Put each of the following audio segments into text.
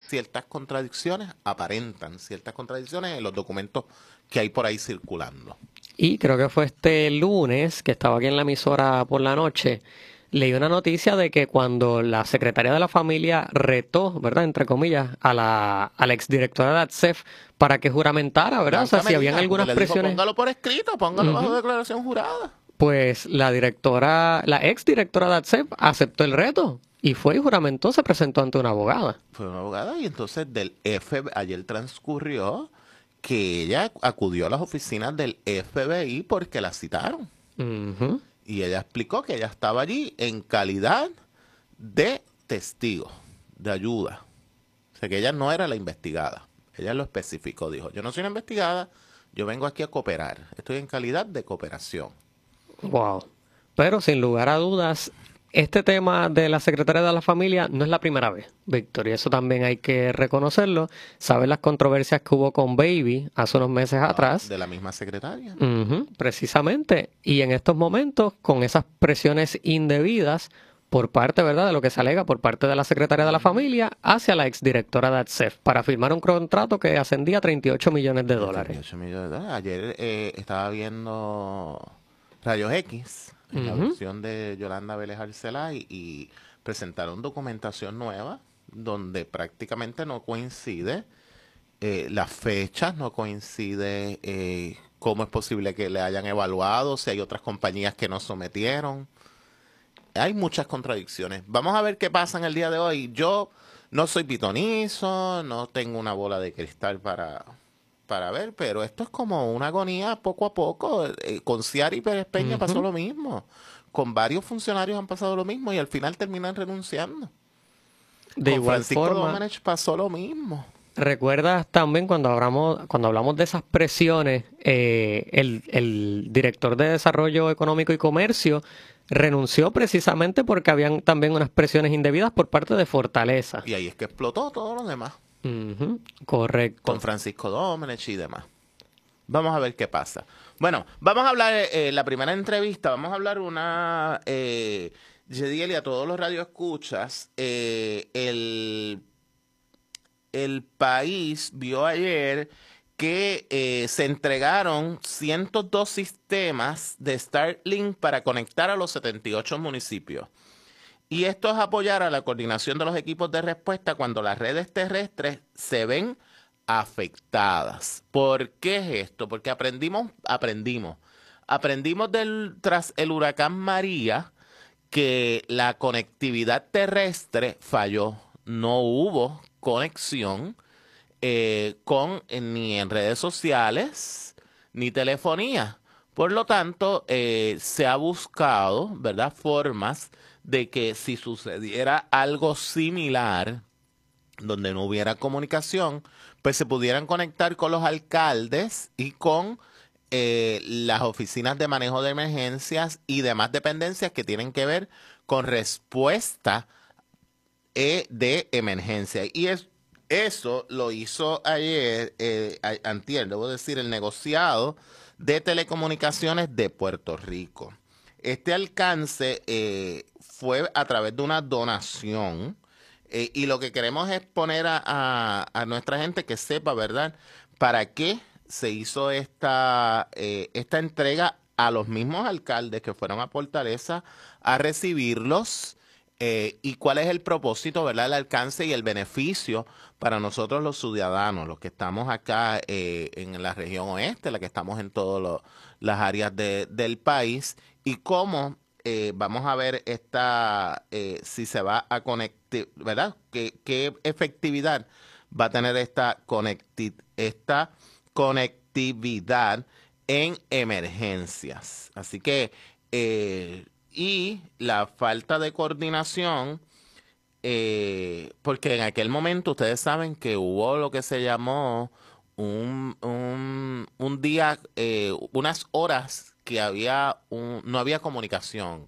ciertas contradicciones, aparentan ciertas contradicciones en los documentos que hay por ahí circulando. Y creo que fue este lunes que estaba aquí en la emisora por la noche, leí una noticia de que cuando la secretaria de la familia retó, ¿verdad? Entre comillas, a la exdirectora de ATSEF para que juramentara, ¿verdad? O sea, Blanca si habían Medina, porque algunas le dijo, presiones. póngalo por escrito, póngalo bajo Ujú. declaración jurada. Pues la exdirectora de ATSEF aceptó el reto y fue y juramentó, se presentó ante una abogada. Fue una abogada y entonces ayer transcurrió que ella acudió a las oficinas del FBI porque la citaron. Ujú. Y ella explicó que ella estaba allí en calidad de testigo, de ayuda. O sea, que ella no era la investigada. Ella lo especificó, dijo, yo no soy una investigada, yo vengo aquí a cooperar. Estoy en calidad de cooperación. Wow. Pero sin lugar a dudas, este tema de la secretaria de la familia no es la primera vez, Víctor, y eso también hay que reconocerlo. Sabes las controversias que hubo con Baby hace unos meses atrás. De la misma secretaria. Ujú, precisamente. Y en estos momentos, con esas presiones indebidas por parte, ¿verdad?, de lo que se alega por parte de la secretaria de la familia hacia la exdirectora de ATSEF para firmar un contrato que ascendía a $38 millones. 38 millones de dólares. Ayer estaba viendo Rayos X, en la Ujú. versión de Yolanda Vélez Arcelá, y presentaron documentación nueva donde prácticamente no coincide las fechas, no coincide cómo es posible que le hayan evaluado, si hay otras compañías que no sometieron. Hay muchas contradicciones. Vamos a ver qué pasa en el día de hoy. Yo no soy pitonizo, no tengo una bola de cristal para ver, pero esto es como una agonía poco a poco. Con Ciara Pérez Peña pasó Ujú. lo mismo. Con varios funcionarios han pasado lo mismo y al final terminan renunciando. De Con igual Francisco forma, Domenech pasó lo mismo. ¿recuerdas también cuando hablamos de esas presiones, el director de Desarrollo Económico y Comercio renunció precisamente porque habían también unas presiones indebidas por parte de Fortaleza? Y ahí es que explotó todo lo demás. Ujú, Con correcto. Francisco Domenech y demás. Vamos a ver qué pasa. Bueno, vamos a hablar la primera entrevista. Vamos a hablar Yediel, y a todos los radioescuchas. El país vio ayer que se entregaron 102 sistemas de Starlink para conectar a los 78 municipios. Y esto es apoyar a la coordinación de los equipos de respuesta cuando las redes terrestres se ven afectadas. ¿Por qué es esto? Porque aprendimos tras el huracán María que la conectividad terrestre falló. No hubo conexión ni en redes sociales ni telefonía. Por lo tanto, se ha buscado, ¿verdad?, formas de que si sucediera algo similar, donde no hubiera comunicación, pues se pudieran conectar con los alcaldes y con las oficinas de manejo de emergencias y demás dependencias que tienen que ver con respuesta de emergencia. Eso lo hizo ayer, antier, debo decir, el negociado de telecomunicaciones de Puerto Rico. Este alcance fue a través de una donación y lo que queremos es poner a nuestra gente que sepa, ¿verdad?, para qué se hizo esta entrega a los mismos alcaldes que fueron a Fortaleza a recibirlos y cuál es el propósito, ¿verdad?, el alcance y el beneficio para nosotros los ciudadanos, los que estamos acá en la región oeste, la que estamos en todas las áreas del país, y cómo vamos a ver si se va a conectar, ¿verdad? ¿Qué efectividad va a tener esta conectividad en emergencias? Así que, y la falta de coordinación, porque en aquel momento ustedes saben que hubo lo que se llamó un día, unas horas que no había comunicación,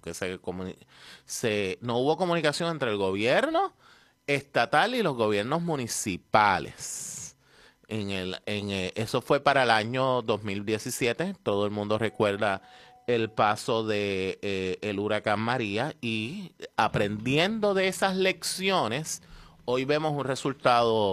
no hubo comunicación entre el gobierno estatal y los gobiernos municipales. Eso fue para el año 2017. Todo el mundo recuerda el paso de el huracán María, y aprendiendo de esas lecciones, hoy vemos un resultado